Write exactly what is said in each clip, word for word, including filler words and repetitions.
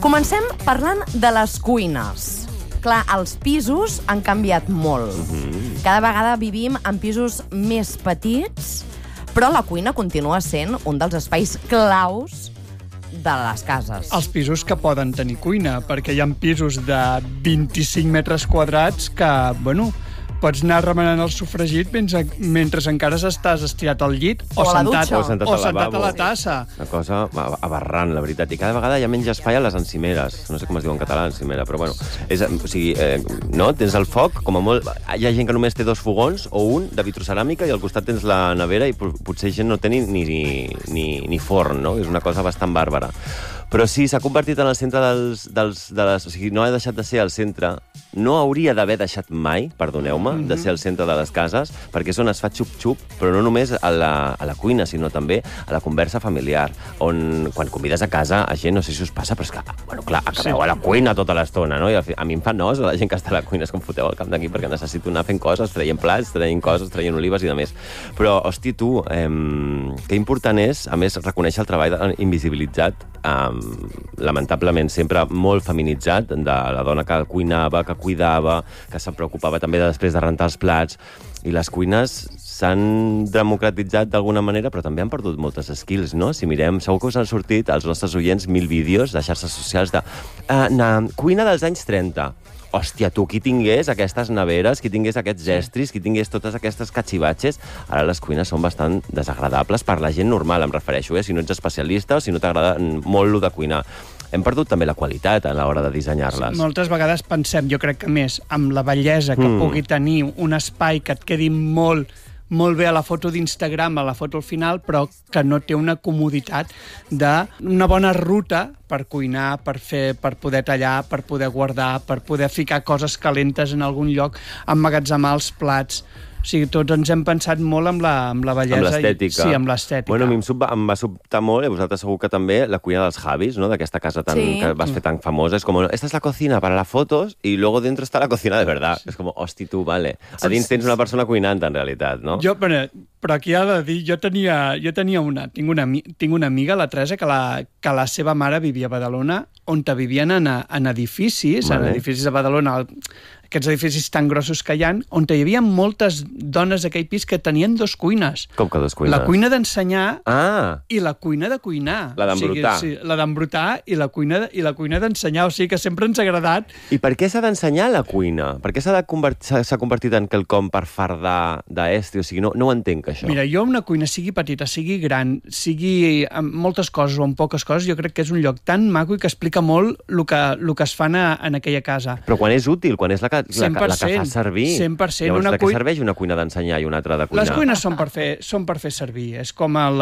Comencem parlant de les cuines. Clar, els pisos han canviat molt. Mm-hmm. Cada vegada vivim en pisos més petits, però la cuina continua sent un dels espais claus de les cases. Els pisos que poden tenir cuina, perquè hi ha pisos de vint-i-cinc metres quadrats que, bueno, pots anar remenant el sofregit mentre, mentre encara estàs estirat al llit o, o, a, la sentat, o sentat, o a, sentat a la tassa. Una cosa aberrant, la veritat. I cada vegada hi ha menys espai a les encimeres. No sé com es diu en català, encimera, però bueno. És, o sigui, eh, no? Tens el foc, com a molt... Hi ha gent que només té dos fogons o un de vitroceràmica i al costat tens la nevera i potser gent no té ni, ni, ni, ni forn, no? És una cosa bastant bàrbara. Però sí, s'ha convertit en el centre dels, dels, de les... O sigui, no ha deixat de ser el centre... No hauria d'haver deixat mai, perdoneu-me, mm-hmm. de ser el centre de les cases, perquè és on es fa xup-xup, però no només a la, a la cuina, sinó també a la conversa familiar, on quan convides a casa a gent, no sé si us passa, però és que, bueno, clar, acabeu sí. a la cuina tota l'estona, no? I a mi em fa nos, la gent que està a la cuina és com foteu al camp d'aquí perquè necessito anar fent coses, traient plats, traient coses, traient olives i de més. Però, hosti, tu, eh, que important és, a més, reconèixer el treball invisibilitzat, eh, lamentablement sempre molt feminitzat, de la dona que cuinava, que cuidava, que se'n preocupava també de després de rentar els plats, i les cuines s'han democratitzat d'alguna manera, però també han perdut moltes skills, no? Si mirem, segur que us han sortit als nostres oients mil vídeos de xarxes socials de uh, na, cuina dels anys trenta. Hòstia, tu, qui tingués aquestes neveres, qui tingués aquests estris, qui tingués totes aquestes cachivatxes, ara les cuines són bastant desagradables per la gent normal, em refereixo, eh? Si no ets especialista o si no t'agrada molt lo de cuinar. Hem perdut també la qualitat a l'hora de dissenyar-les. Sí, moltes vegades pensem, jo crec que més, amb la bellesa que mm. pugui tenir un espai que et quedi molt, molt bé a la foto d'Instagram, a la foto al final, però que no té una comoditat d'una bona ruta per cuinar, per fer, per poder tallar, per poder guardar, per poder ficar coses calentes en algun lloc, emmagatzemar els plats. O sigui, tots ens hem pensat molt amb la, amb la bellesa. Amb l'estètica. Sí, amb l'estètica. Bueno, a mi em, sub, em va sobtar molt, i vosaltres segur que també, la cuina dels Javis, ¿no? D'aquesta casa tan, sí. que vas fer tan famosa. És com, esta es la cocina para las fotos y luego dentro está la cocina de verdad. Sí. És com, hosti, tu, vale. A dins tens una persona cuinant, en realitat, no? Jo, però, però aquí ha de dir, jo tenia, jo tenia una, tinc una, tinc una amiga, la Teresa, que la, que la seva mare vivia a Badalona, on vivien en, en edificis, vale. en edificis a Badalona, aquests edificis tan grossos que hi ha, on hi havia moltes dones d'aquell pis que tenien dos cuines. Com que dos cuines? La cuina d'ensenyar ah. i la cuina de cuinar. La d'embrutar. O sigui, sí, la d'embrutar i la cuina de, i la cuina d'ensenyar. O sigui que sempre ens ha agradat. I per què s'ha d'ensenyar la cuina? Per què s'ha de convertir, s'ha convertit en quelcom per fardar d'estri? O sigui, no, no ho entenc, això. Mira, jo una cuina, sigui petita, sigui gran, sigui amb moltes coses o amb poques coses, jo crec que és un lloc tan maco i que explica molt el que, el que es fan a, en aquella casa. Però quan és útil, quan és la que La, la que fa servir. cent per cent. Llavors, una de què cuina... serveix una cuina d'ensenyar i una altra de cuinar? Les cuines són per fer, són per fer servir. És com el,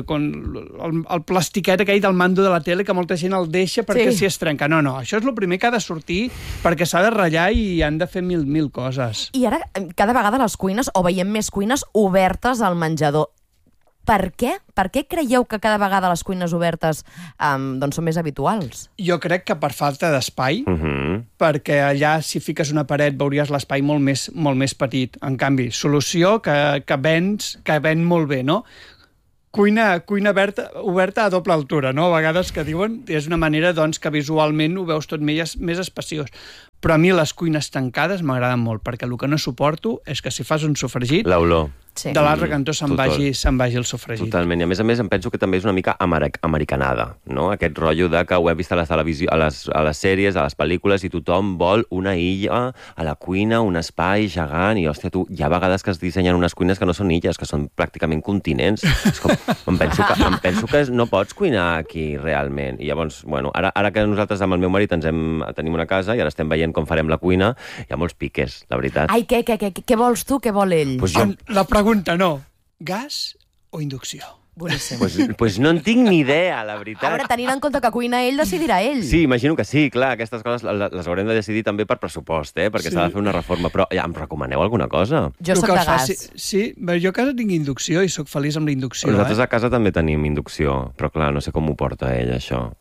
el, el plastiquet aquell del mando de la tele que molta gent el deixa perquè s'hi sí. es trenca. No, no, això és el primer que ha de sortir perquè s'ha de ratllar i han de fer mil, mil coses. I ara, cada vegada les cuines, o veiem més cuines obertes al menjador. Per què? Per què creieu que cada vegada les cuines obertes um, doncs són més habituals? Jo crec que per falta d'espai, uh-huh. perquè allà si fiques una paret veuries l'espai molt més, molt més petit. En canvi, solució que, que, vens, que ven molt bé, no? Cuina, cuina oberta, oberta a doble altura, no? A vegades que diuen, és una manera doncs, que visualment ho veus tot més, més espaciós. Però a mi les cuines tancades m'agraden molt, perquè el que no suporto és que si fas un sofregit... L'olor. Sí. De l'altre cantó se'n vagi, se'n vagi el sofregit. Totalment. I a més a més em penso que també és una mica amer americanada, no? Aquest rotllo de que ho he vist a les, televisió, a les, a les sèries, a les pel·lícules, i tothom vol una illa a la cuina, un espai gegant, i hòstia, tu, hi ha vegades que es dissenyen unes cuines que no són illes, que són pràcticament continents. És com, em, penso que, em penso que no pots cuinar aquí realment. I llavors, bueno, ara, ara que nosaltres amb el meu marit ens hem, tenim una casa i ara estem veient com farem la cuina, hi ha molts piques, la veritat. Ai, què, què, què, què vols tu, què vol ell? Pues jo... La pregunta, no. Gas o inducció? Boníssim. Pues, pues no en tinc ni idea, la veritat. A veure, tenint en compte que cuina ell, decidirà ell. Sí, imagino que sí, clar, aquestes coses les haurem de decidir també per pressupost, eh? Perquè s'ha sí. de fer una reforma. Però ja, em recomaneu alguna cosa? Jo soc de gas. Faci... Sí, jo a casa tinc inducció i sóc feliç amb la inducció. Nosaltres eh? a casa també tenim inducció, però clar, no sé com ho porta ell, això.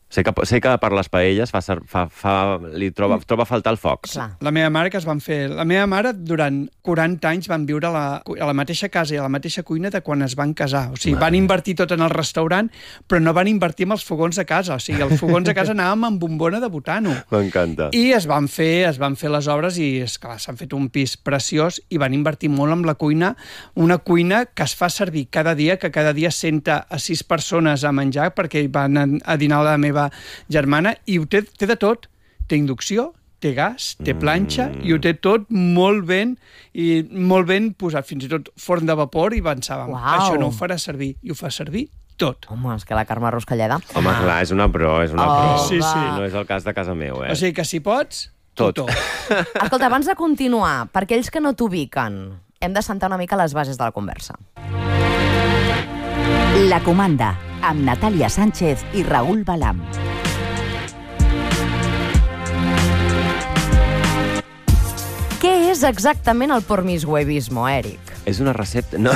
Sé que, sé que per les paelles fa, fa, fa, li troba, troba a faltar el foc. Clar. La meva mare que es van fer... La meva mare durant quaranta anys van viure a la, a la mateixa casa i a la mateixa cuina de quan es van casar. O sigui, van invertir tot en el restaurant, però no van invertir en els fogons de casa. O sigui, els fogons de casa anàvem amb bombona de butano. M'encanta. I es van fer, es van fer les obres i, esclar, s'han fet un pis preciós i van invertir molt en la cuina, una cuina que es fa servir cada dia, que cada dia senta a sis persones a menjar, perquè van a, a dinar la meva germana, i ho té, té de tot. Té inducció, té gas, té planxa, mm. i ho té tot molt ben, i molt ben posat, fins i tot forn de vapor, i pensàvem, Uau. això no ho farà servir, i ho fa servir tot. Home, és que la Carme Ruscalleda... Home, clar, és una pro, és una Oh, pro. sí, sí. No és el cas de casa meu, eh? O sigui que si pots, Tot. tot. Escolta, abans de continuar, per aquells que no t'ubiquen, hem de sentar una mica les bases de la conversa. La comanda, amb Natàlia Sánchez i Raül Balam. Què és exactament el pormishuevismo, Eric? És una recepta... No.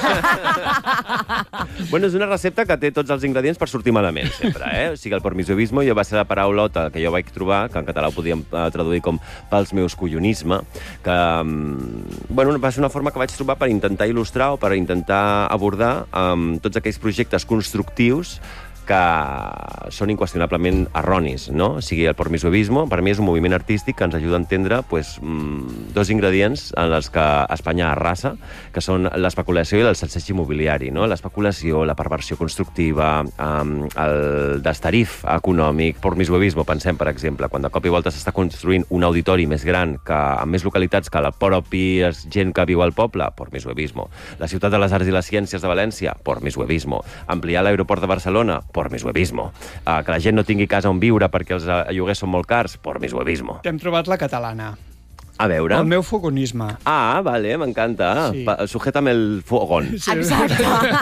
Bueno, és una recepta que té tots els ingredients per sortir malament, sempre, eh? O sigui, el pormishuevismo jo va ser la paraulota que jo vaig trobar, que en català ho podíem eh, traduir com pels meus collonisme, que, bueno, va ser una forma que vaig trobar per intentar il·lustrar o per intentar abordar um, tots aquells projectes constructius que són inqüestionablement erronis, no? O sigui, el pormishuevismo, per mi, és un moviment artístic que ens ajuda a entendre pues, mmm, dos ingredients en els que Espanya arrasa, que són l'especulació i el salseig immobiliari, no? L'especulació, la perversió constructiva, um, el destarif econòmic, pormishuevismo, pensem, per exemple, quan de cop i volta s'està construint un auditori més gran, que amb més localitats que la propi gent que viu al poble, pormishuevismo. La ciutat de les arts i les ciències de València, pormishuevismo. Ampliar l'aeroport de Barcelona, pormishuevismo. Uh, que la gent no tingui casa on viure perquè els uh, lloguers són molt cars, pormishuevismo. Hem trobat la catalana. A veure... El meu fogonisme. Ah, vale, m'encanta. Sí. Pa- Sujétame el fogón. Sí. Exacte.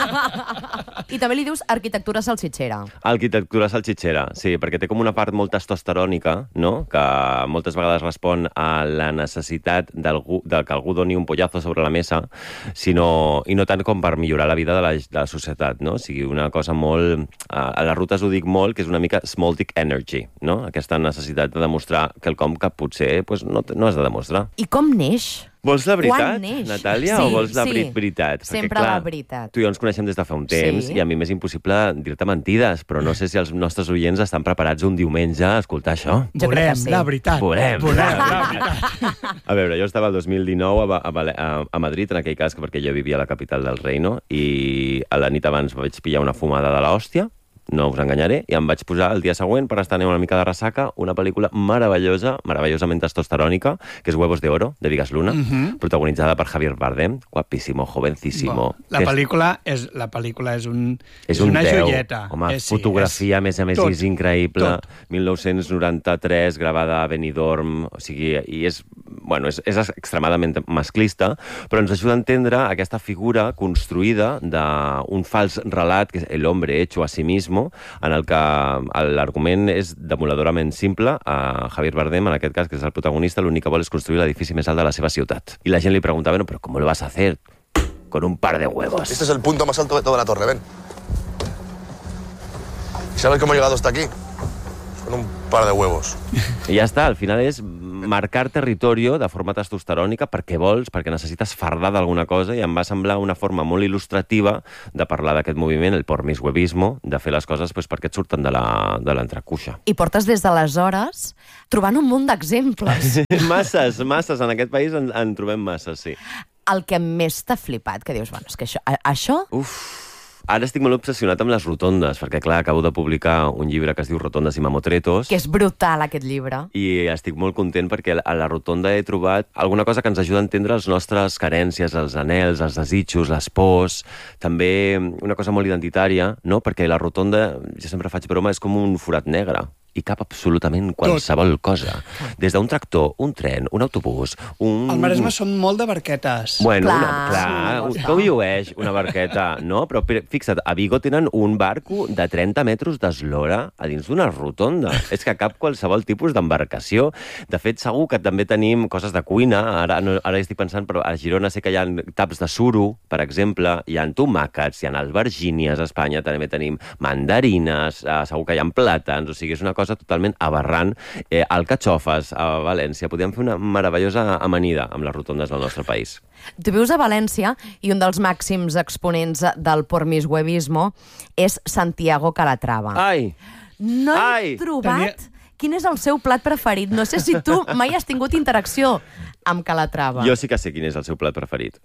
I també li dius arquitectura salsitxera. Arquitectura salsitxera, sí, perquè té com una part molt testosterònica, no?, que moltes vegades respon a la necessitat d'algú, de que algú doni un pollazo sobre la mesa, sinó, i no tant com per millorar la vida de la, de la societat, no? O sigui, una cosa molt... A, a les rutes ho dic molt, que és una mica small dick energy, no? Aquesta necessitat de demostrar quelcom que potser pues, no, no has de demostrar. I com neix? Vols la veritat, Quan neix? Natàlia, Sí, o vols la sí. veri- veritat? Sempre la veritat. Tu i jo ens coneixem des de fa un temps, Sí. i a mi m'és impossible dir-te mentides, però no sé si els nostres oients estan preparats un diumenge a escoltar això. Jo crec que Volem sí. la veritat. Volem. Volem la veritat. A veure, jo estava el dos mil dinou a, a, a, a Madrid, en aquell cas, perquè jo vivia a la capital del Reino, i a la nit abans vaig pillar una fumada de l'hòstia, no us enganyaré, i em vaig posar el dia següent, per estar una mica de ressaca, una pel·lícula meravellosa, meravellosament testosterònica, que és Huevos de Oro, de Vigas Luna, Mhm. protagonitzada per Javier Bardem, guapísimo, jovencísimo. Bo, la que és- pel·lícula és, la pel·lícula és, un, És un una deu. joieta. Home, és, sí, fotografia, a més a més, tot, és increïble. tot. mil nou-cents noranta-tres, gravada a Benidorm, o sigui, i és, bueno, és, és extremadament masclista, però ens ajuda a entendre aquesta figura construïda d'un fals relat, que és el hombre hecho a sí mismo, en el que l'argument és demoledorament simple. A Javier Bardem, en aquest cas, que és el protagonista, l'únic que vol és construir l'edifici més alt de la seva ciutat. I la gent li pregunta, bueno, però com lo vas a hacer? Con un par de huevos. Este es el punto más alto de toda la torre, ven. ¿Y sabes cómo he llegado hasta aquí? Con un par de huevos. I ja està, al final és marcar territori de forma testosterònica perquè vols, perquè necessites fardar d'alguna cosa, i em va semblar una forma molt il·lustrativa de parlar d'aquest moviment, el pormishuevismo, de fer les coses pues, perquè et surten de la- de l'entrecuixa. I portes des d'aleshores trobant un munt d'exemples. Masses, masses, en aquest país en, en trobem masses, sí. El que més t'ha flipat, que dius, bueno, és que això... a- això Uf, ara estic molt obsessionat amb les rotondes, perquè clar, acabo de publicar un llibre que es diu Rotondes i Mamotretos, que és brutal, aquest llibre. i estic molt content perquè a la rotonda he trobat alguna cosa que ens ajuda a entendre les nostres carències, els anhels, els desitjos, les pors, també una cosa molt identitària, no? Perquè la rotonda, jo sempre faig broma, és com un forat negre. hi cap absolutament qualsevol cosa. Des d'un tractor, un tren, un autobús, un... Al Maresme són molt de barquetes. Bueno, Clar. una, clar, Sí, que ho llueix una barqueta, no? Però fixa't, a Vigo tenen un barco de trenta metres d'eslora a dins d'una rotonda. És que cap qualsevol tipus d'embarcació. De fet, segur que també tenim coses de cuina. Ara, no, ara estic pensant, però a Girona sé que hi ha taps de suro, per exemple, hi ha tomàquets, hi ha albergínies, a Espanya també tenim mandarines, eh, segur que hi ha plàtans, o sigui, és una cosa totalment aberrant. Eh, alcachofes a València. Podríem fer una meravellosa amanida amb les rotondes del nostre país. Tu vius a València i un dels màxims exponents del pormishuevismo és Santiago Calatrava. Ai! No he Ai! trobat quin és el seu plat preferit. No sé si tu mai has tingut interacció amb Calatrava. Jo sí que sé quin és el seu plat preferit.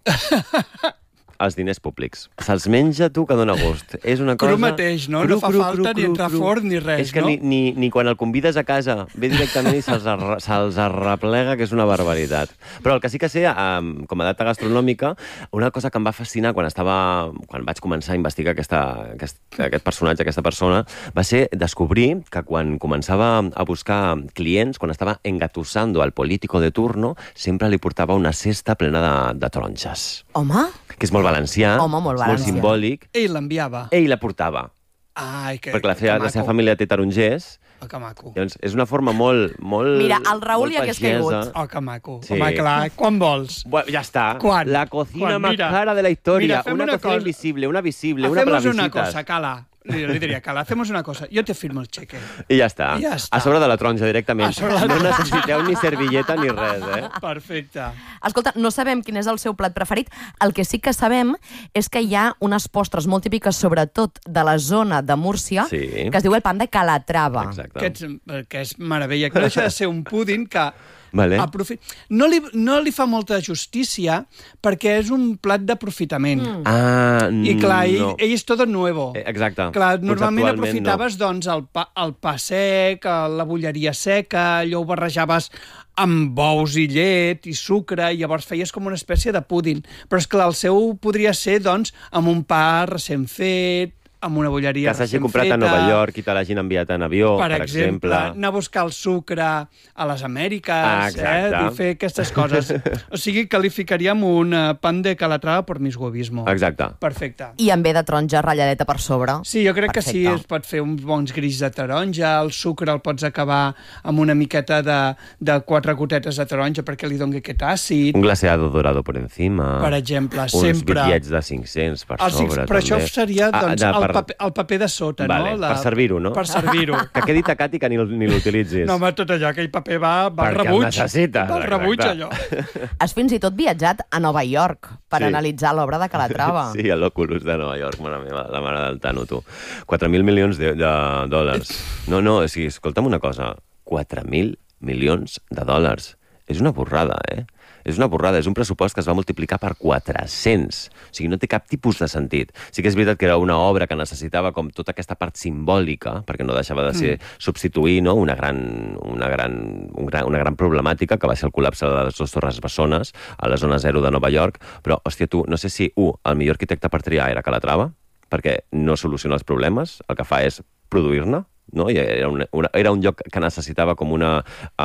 Els diners públics. Se'ls menja tu que dona gust. És una cosa... Cru mateix, no? No fa falta ni entrar a forn ni res, és que no? ni, ni, ni quan el convides a casa ve directament i se'ls arre, se'ls arreplega, que és una barbaritat. Però el que sí que sé, um, com a data gastronòmica, una cosa que em va fascinar quan estava, quan vaig començar a investigar aquesta, aquest, aquest personatge, aquesta persona, va ser descobrir que quan començava a buscar clients, quan estava engatussando al político de turno, sempre li portava una cesta plena de, de taronges. Home? Que és molt valencià, Home, molt és molt valencià. simbòlic. Ell l'enviava. Ell la portava, Ai, que, perquè la, que seva, la maco. seva família té tarongers. Oh, que maco. Llavors, és una forma molt, molt Mira, el Raül molt ja hagués pagesa. caigut. Oh, que maco. Sí. Home, clar, quan vols? Bueno, ja està. Quan? La cocina Quan? más Mira, cara de la historia. mira, fem una, una cocina cosa. invisible, una visible, una para Hacemos las una visitas. cosa, Cala. Li, li diria, Cala, hacemos una cosa. Jo te firmo el cheque. I ja està. I ja està. A sobre de la taronja, directament. A sobre de la No taronja. necessiteu ni servilleta ni res, eh? Perfecte. Escolta, no sabem quin és el seu plat preferit. El que sí que sabem és que hi ha unes postres molt típiques, sobretot de la zona de Múrcia, Sí. que es diu el pan de Calatrava. Exacte. Que, ets, que és meravella. Que no deixa de ser un púding que... Vale. Aprofi... No, li, no li fa molta justícia perquè és un plat d'aprofitament. Mm. Ah, I clar, ell, no. ell és tot nuevo. Eh, Exacte. Clar, normalment Conceptualment, aprofitaves doncs, el, pa, el pa sec, la bulleria seca, allò ho barrejaves amb ous i llet i sucre, i llavors feies com una espècie de púding. Però és clar, el seu podria ser doncs, amb un pa recent fet, amb una bolleria Que s'hagi recent comprat feta, a Nova York i te l'hagin enviat en avió, per, per exemple, exemple. anar a buscar el sucre a les Amèriques, Ah, eh? exacte. I fer aquestes coses. O sigui, qualificaríem un uh, pan de Calatrava por mishuevismo. Exacte. Perfecte. I en ve de taronja ratlladeta per sobre. Sí, jo crec Perfecte. que sí, es pot fer uns bons grills de taronja, el sucre el pots acabar amb una miqueta de, de quatre gotetes de taronja perquè li doni aquest àcid, Un glaseado dorado por encima. per exemple, Uns sempre. bitllets de cinc-cents per Els cinc- sobre, però això també. seria Ah, doncs, de- el, per- paper, el paper de sota, Vale, no? per servir-ho, no? Per servir-ho. Que quedi tacat i que ni, ni l'utilitzis. No, home, tot allò, aquell paper va, va al Perquè el rebuig. necessites, Va al rebuig, exacte. allò. Has fins i tot viatjat a Nova York per Sí. analitzar l'obra de Calatrava. Sí, a l'Oculus de Nova York, mare meva, la mare del Tano, tu. quatre mil milions de, de dòlars. No, no, o sigui, escolta'm una cosa. quatre mil milions de dòlars. És una borrada, eh? És una borrada, és un pressupost que es va multiplicar per quatre-cents. O sigui, no té cap tipus de sentit. Sí que és veritat que era una obra que necessitava com tota aquesta part simbòlica, perquè no deixava de ser mm. substituir, no?, una gran, una, gran, un gran, una gran problemàtica, que va ser el col·lapse de les dues torres bessones a la zona zero de Nova York. Però, hòstia, tu, no sé si, u, el millor arquitecte per triar era Calatrava, perquè no soluciona els problemes, el que fa és produir-ne, no? I era, un, una, era un lloc que necessitava com una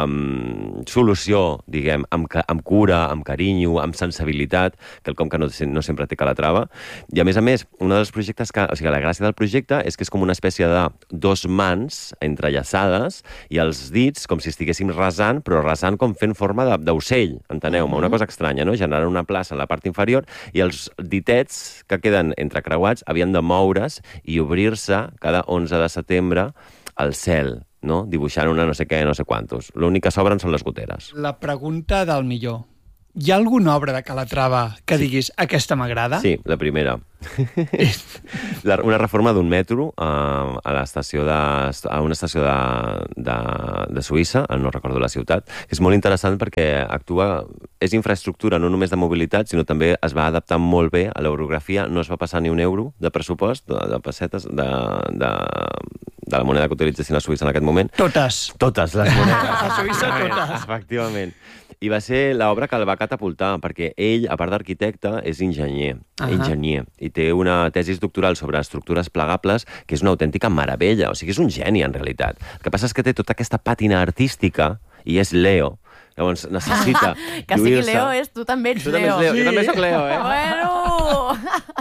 um, solució, diguem, amb, amb cura, amb carinyo, amb sensibilitat, quelcom que no, no sempre té Calatrava. I a més a més, un dels projectes que... O sigui, la gràcia del projecte és que és com una espècie de dos mans entrellaçades i els dits com si estiguéssim resant, però resant com fent forma d'ocell, enteneu-me? Una cosa estranya, no? Generant una plaça en la part inferior i els ditets que queden entrecreuats havien de moure's i obrir-se cada onze de setembre al cel, no? Dibuixant una no sé què, no sé quantos. L'únic que s'obren són les goteres. La pregunta del millor. Hi ha alguna obra de Calatrava que diguis, aquesta m'agrada? Sí, la primera. la, una reforma d'un metro a, a l'estació de, a una estació de, de, de Suïssa, no recordo la ciutat, que és molt interessant perquè actua, és infraestructura no només de mobilitat, sinó també es va adaptar molt bé a l'orografia, no es va passar ni un euro de pressupost, de, de pessetes, de, de, de la moneda que utilitzessin a Suïssa en aquest moment. Totes. Totes les monedes. A Suïssa, totes. Efectivament. I va ser l'obra que el va catapultar, perquè ell, a part d'arquitecte, és enginyer, uh -huh. enginyer, i té una tesis doctoral sobre estructures plegables que és una autèntica meravella, o sigui, és un geni, en realitat. El que passa és que té tota aquesta pàtina artística, i és Leo. Llavors necessita que sigui Leo és, tu també ets tu Leo. També ets Leo. Sí. Jo també soc Leo, eh? Bueno!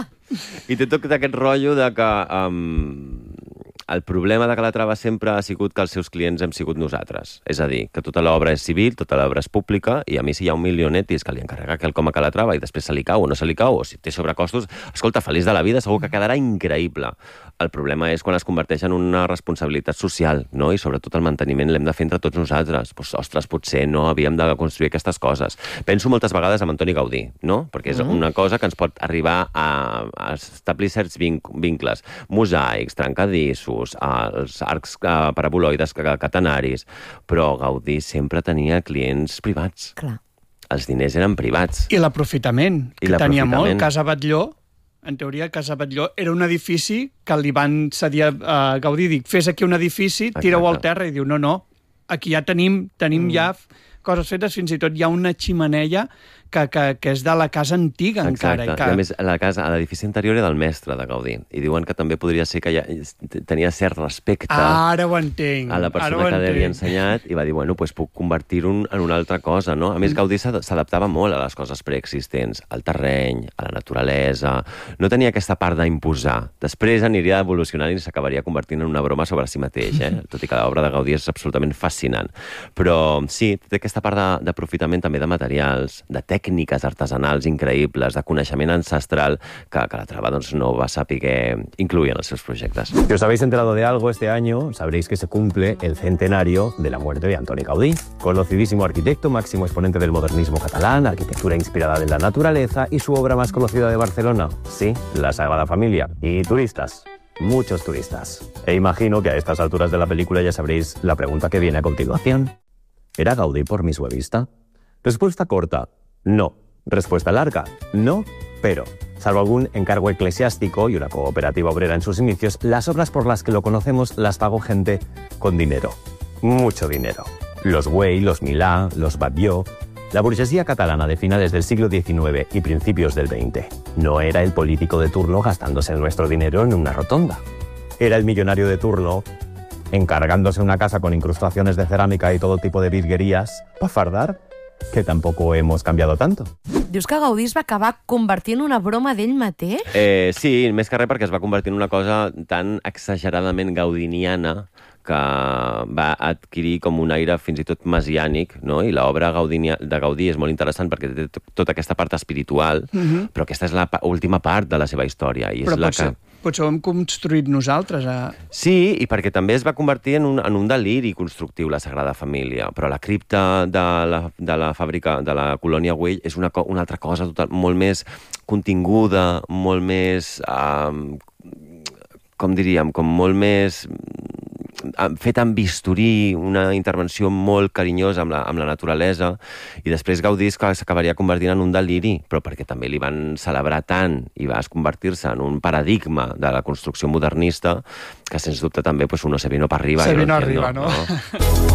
I té tot aquest rotllo de que um, el problema de Calatrava sempre ha sigut que els seus clients hem sigut nosaltres. És a dir, que tota l'obra és civil, tota l'obra és pública, i a mi si hi ha un milionetis que li encarrega quelcom a Calatrava i després se li cau o no se li cau, o si té sobrecostos, escolta, feliç de la vida, segur que quedarà increïble. El problema és quan es converteix en una responsabilitat social, no? I sobretot el manteniment l'hem de fer entre tots nosaltres. Pues, ostres, potser no havíem de construir aquestes coses. Penso moltes vegades en Antoni Gaudí, no? Perquè és una cosa que ens pot arribar a, a establir certs vincles. Mosaics, trencadissos, els arcs uh, paraboloides catenaris, però Gaudí sempre tenia clients privats. Clar. Els diners eren privats. I l'aprofitament, I que tenia molt. Casa Batlló, en teoria, Casa Batlló era un edifici que li van cedir a Gaudí. Dic, fes aquí un edifici, tira-ho al terra, i diu, no, no, aquí ja tenim, tenim mm. ja coses fetes, fins i tot hi ha una ximeneia que, que, que és de la casa antiga. Exacte. Encara. I, que... I a més, la casa, l'edifici anterior era del mestre de Gaudí, i diuen que també podria ser que ja tenia cert respecte Ara ho entenc. a la persona que l'havia ensenyat, i va dir, bueno, pues puc convertir-ho en una altra cosa, no? A més, Gaudí s'adaptava molt a les coses preexistents, al terreny, a la naturalesa, no tenia aquesta part d'imposar. Després aniria evolucionant i s'acabaria convertint en una broma sobre si mateix, eh? Tot i que l'obra de Gaudí és absolutament fascinant. Però sí, té aquesta part d'aprofitament també de materials, de tècniques artesanals increïbles, de coneixement ancestral que Calatrava doncs, no va saber incluir en els seus projectes. Si os habéis enterado de algo este año, sabréis que se cumple el centenario de la muerte de Antoni Gaudí, conocidísimo arquitecto, máximo exponente del modernismo catalán, arquitectura inspirada en la naturaleza y su obra más conocida de Barcelona, sí, la Sagrada Familia. Y turistas, muchos turistas. E imagino que a estas alturas de la película ya sabréis la pregunta que viene a continuación. ¿Era Gaudí por mi suevista? Respuesta corta, no. Respuesta larga, no, pero, salvo algún encargo eclesiástico y una cooperativa obrera en sus inicios, las obras por las que lo conocemos las pagó gente con dinero. Mucho dinero. Los Güell, los Milà, los Batlló. La burguesía catalana de finales del siglo diecinueve y principios del veinte. No era el político de turno gastándose nuestro dinero en una rotonda. Era el millonario de turno encargándose una casa con incrustaciones de cerámica y todo tipo de virguerías para fardar, que tampoco hemos cambiado tanto. Dius que Gaudí es va acabar convertint en una broma d'ell mateix? Eh, sí, més que res perquè es va convertir en una cosa tan exageradament gaudiniana que va adquirir com un aire fins i tot messiànic, no? I l'obra de Gaudí és molt interessant perquè té tota aquesta part espiritual, uh-huh. però aquesta és l'última part de la seva història. I és però la potser, que... potser ho hem construït nosaltres. A... Sí, i perquè també es va convertir en un, en un deliri constructiu, la Sagrada Família, però la cripta de la, de la fàbrica, de la colònia Güell, és una, una altra cosa total, molt més continguda, molt més... Um, com diríem, com molt més... fet amb bisturí, una intervenció molt carinyosa amb la, amb la naturalesa, i després Gaudí s'acabaria convertint en un deliri, però perquè també li van celebrar tant i va convertir-se en un paradigma de la construcció modernista que, sens dubte, també pues, uno se vino para arriba. Se i vino arriba, no? no?